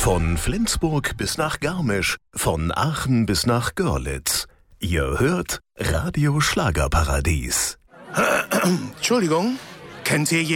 Von Flensburg bis nach Garmisch, von Aachen bis nach Görlitz. Ihr hört Radio Schlagerparadies. Entschuldigung, kennt ihr